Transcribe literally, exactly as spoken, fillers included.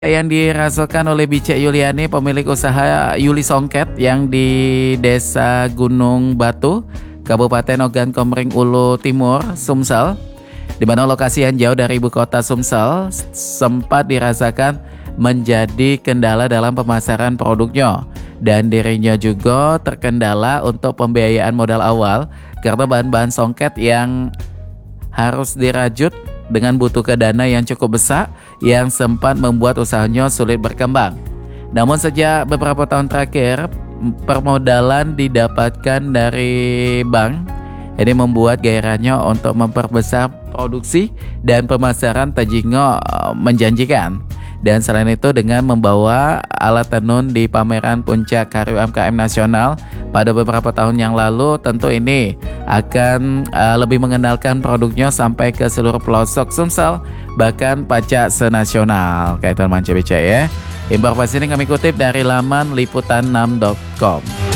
Yang dirasakan oleh Bice Yuliani, pemilik usaha Yuli Songket yang di Desa Gunung Batu, Kabupaten Ogan Komering Ulu Timur, Sumsel, di mana lokasi yang jauh dari ibu kota Sumsel sempat dirasakan menjadi kendala dalam pemasaran produknya, dan dirinya juga terkendala untuk pembiayaan modal awal karena bahan-bahan songket yang harus dirajut dengan butuh dana yang cukup besar yang sempat membuat usahanya sulit berkembang. Namun sejak beberapa tahun terakhir, permodalan didapatkan dari bank. Ini membuat gairahnya untuk memperbesar produksi dan pemasaran tajingo menjanjikan. Dan selain itu, dengan membawa alat tenun di pameran Puncak Hari U M K M Nasional pada beberapa tahun yang lalu, tentu ini akan uh, lebih mengenalkan produknya sampai ke seluruh pelosok Sumsel, bahkan pacak senasional. Kayak teman C B C ya. Informasi ini kami kutip dari laman liputan enam titik com.